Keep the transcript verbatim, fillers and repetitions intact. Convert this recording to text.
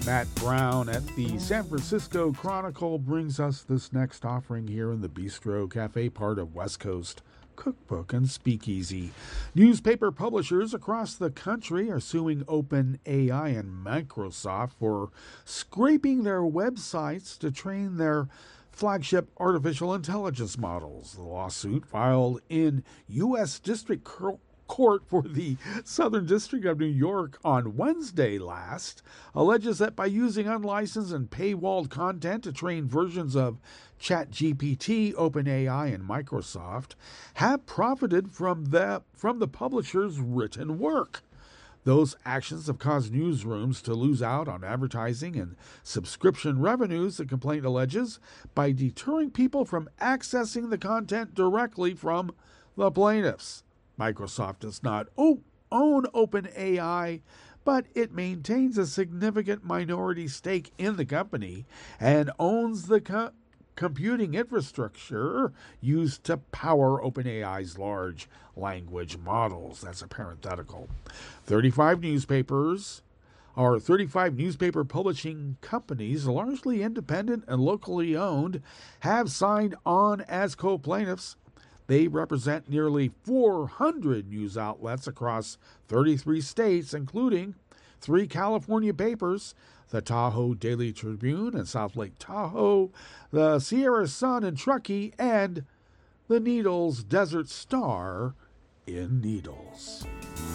Matt Brown at the San Francisco Chronicle brings us this next offering here in the Bistro Cafe, part of West Coast Cookbook and Speakeasy. Newspaper publishers across the country are suing OpenAI and Microsoft for scraping their websites to train their flagship artificial intelligence models. The lawsuit, filed in U S District Court for the Southern District of New York on Wednesday last, alleges that by using unlicensed and paywalled content to train versions of ChatGPT, OpenAI, and Microsoft have profited from the, from the publisher's written work. Those actions have caused newsrooms to lose out on advertising and subscription revenues, the complaint alleges, by deterring people from accessing the content directly from the plaintiffs. Microsoft does not own OpenAI, but it maintains a significant minority stake in the company and owns the co- computing infrastructure used to power OpenAI's large language models. That's a parenthetical. thirty-five newspapers or thirty-five newspaper publishing companies, largely independent and locally owned, have signed on as co-plaintiffs. They represent nearly four hundred news outlets across thirty-three states, including three California papers, the Tahoe Daily Tribune in South Lake Tahoe, the Sierra Sun in Truckee, and the Needles Desert Star in Needles.